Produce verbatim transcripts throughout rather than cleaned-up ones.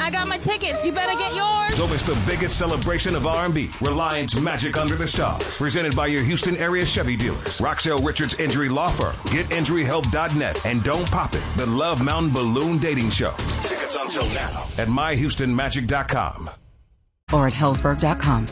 I got my tickets. You better get yours. Don't miss the biggest celebration of R and B, Reliance Magic Under the Stars, presented by your Houston area Chevy dealers, Roxelle Richards Injury Law Firm, get injury help dot net, and Don't Pop It, the Love Mountain Balloon Dating Show. Tickets on sale now at my houston magic dot com. Or at hellsberg dot com.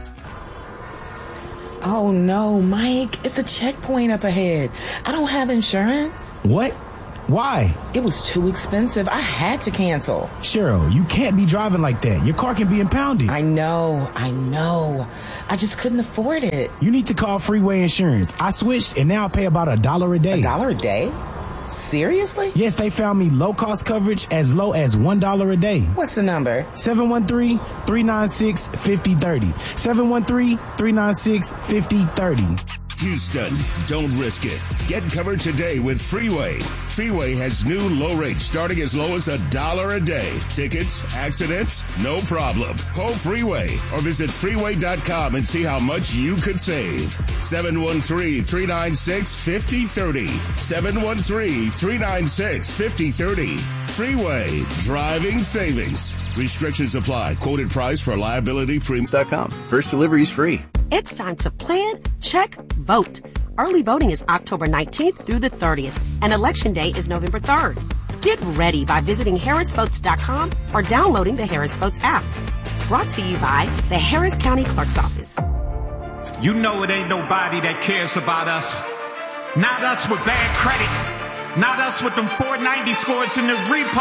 Oh no, Mike, it's a checkpoint up ahead. I don't have insurance. What? Why? It was too expensive. I had to cancel. Cheryl, you can't be driving like that. Your car can be impounded. I know, I know. I just couldn't afford it. You need to call Freeway Insurance. I switched and now I pay about a dollar a day. A dollar a day? Seriously? Yes, they found me low-cost coverage as low as one dollar a day. What's the number? seven one three, three nine six, five zero three zero. seven one three, three nine six, five zero three zero. Houston, don't risk it. Get covered today with Freeway. Freeway has new low rates starting as low as a dollar a day. Tickets, accidents, no problem. Call Freeway or visit freeway dot com and see how much you could save. seven one three, three nine six, five zero three zero. seven one three, three nine six, five zero three zero. Freeway, driving savings. Restrictions apply. Quoted price for liability premium dot com. First delivery is free. It's time to plan, check, vote. Early voting is October nineteenth through the thirtieth, and Election Day is November third. Get ready by visiting harris votes dot com or downloading the Harris Votes app. Brought to you by the Harris County Clerk's Office. You know it ain't nobody that cares about us. Not us with bad credit. Not us with them four ninety scores in the repo.